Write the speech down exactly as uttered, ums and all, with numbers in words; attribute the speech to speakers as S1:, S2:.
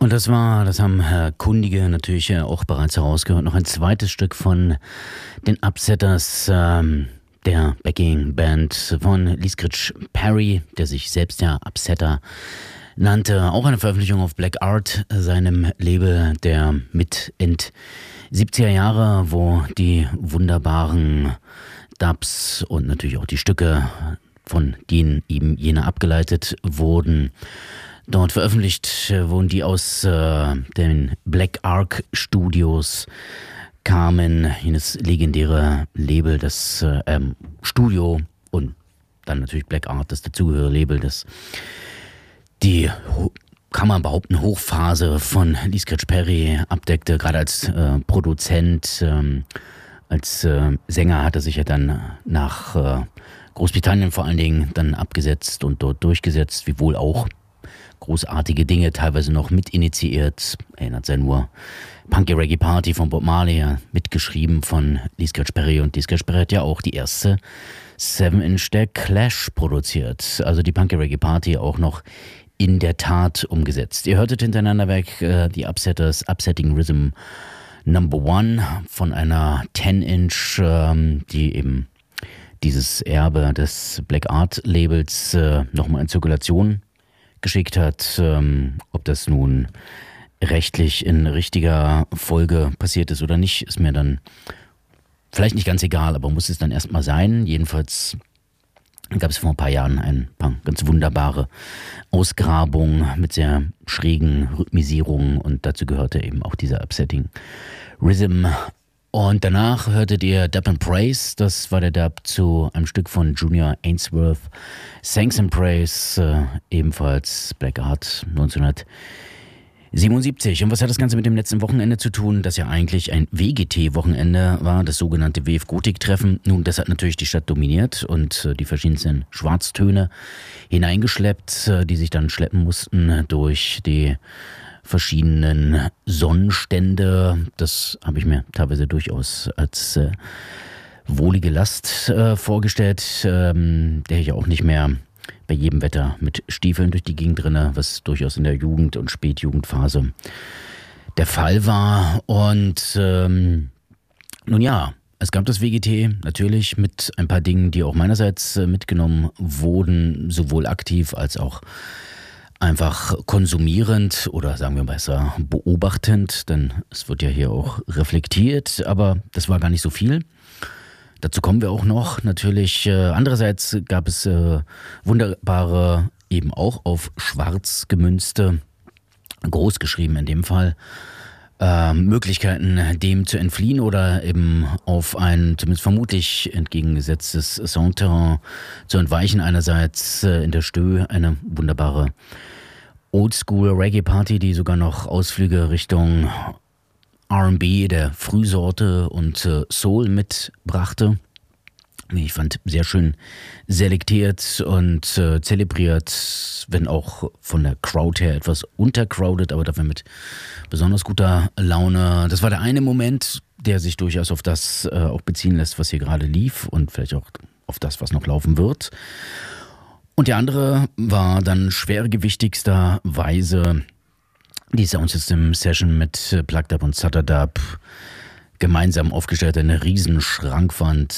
S1: Und das war, das haben Herr Kundige natürlich äh, auch bereits herausgehört, noch ein zweites Stück von den Upsetters, ähm, der Backing-Band von Lee Scratch Perry, der sich selbst ja Upsetter nannte. Auch eine Veröffentlichung auf Black Art, seinem Label der mit End siebziger Jahre, wo die wunderbaren Dubs und natürlich auch die Stücke, von denen eben jene abgeleitet wurden, dort veröffentlicht wurden, die aus äh, den Black Ark Studios kamen, jenes legendäre Label, das äh, ähm, Studio und dann natürlich Black Art, das dazugehörige Label, das die, kann man behaupten, Hochphase von Lee Scratch Perry abdeckte, gerade als äh, Produzent, ähm, als äh, Sänger hat er sich ja dann nach äh, Großbritannien vor allen Dingen dann abgesetzt und dort durchgesetzt, wiewohl auch großartige Dinge teilweise noch mitinitiiert. Erinnert sich nur Punky Reggae Party von Bob Marley, ja, mitgeschrieben von Lee Scratch Perry, und Lee Scratch Perry hat ja auch die erste seven inch der Clash produziert, also die Punky Reggae Party auch noch in der Tat umgesetzt. Ihr hörtet hintereinander weg äh, die Upsetters, Upsetting Rhythm Number One von einer ten inch, ähm, die eben dieses Erbe des Black Art Labels äh, nochmal in Zirkulation geschickt hat. Ähm, ob das nun rechtlich in richtiger Folge passiert ist oder nicht, ist mir dann vielleicht nicht ganz egal, aber muss es dann erstmal sein. Jedenfalls gab es vor ein paar Jahren ein paar ganz wunderbare Ausgrabungen mit sehr schrägen Rhythmisierungen, und dazu gehörte eben auch dieser Upsetting Rhythm. Und danach hörtet ihr Dub and Praise, das war der Dub zu einem Stück von Junior Ainsworth, Thanks and Praise, äh, ebenfalls Black Art neunzehnhundertsiebenundsiebzig. Und was hat das Ganze mit dem letzten Wochenende zu tun, das ja eigentlich ein W G T-Wochenende war, das sogenannte W F Gotik-Treffen? Nun, das hat natürlich die Stadt dominiert und äh, die verschiedensten Schwarztöne hineingeschleppt, äh, die sich dann schleppen mussten durch die verschiedenen Sonnenstände. Das habe ich mir teilweise durchaus als äh, wohlige Last äh, vorgestellt, ähm, der ich auch nicht mehr bei jedem Wetter mit Stiefeln durch die Gegend renne, was durchaus in der Jugend- und Spätjugendphase der Fall war. Und ähm, nun ja, es gab das W G T natürlich mit ein paar Dingen, die auch meinerseits äh, mitgenommen wurden, sowohl aktiv als auch einfach konsumierend oder sagen wir besser beobachtend, denn es wird ja hier auch reflektiert, aber das war gar nicht so viel. Dazu kommen wir auch noch. Natürlich, äh, andererseits gab es äh, wunderbare, eben auch auf schwarz gemünzte, großgeschrieben in dem Fall, äh, Möglichkeiten, dem zu entfliehen oder eben auf ein zumindest vermutlich entgegengesetztes Soundterrain zu entweichen. Einerseits äh, in der Stö eine wunderbare Oldschool-Reggae-Party, die sogar noch Ausflüge Richtung R and B der Frühsorte und äh, Soul mitbrachte. Ich fand sehr schön selektiert und äh, zelebriert, wenn auch von der Crowd her etwas untercrowded, aber dafür mit besonders guter Laune. Das war der eine Moment, der sich durchaus auf das äh, auch beziehen lässt, was hier gerade lief, und vielleicht auch auf das, was noch laufen wird. Und der andere war dann schwergewichtigsterweise die Soundsystem Session mit Plugged Up und Sutter Dub, gemeinsam aufgestellt, eine riesen Schrankwand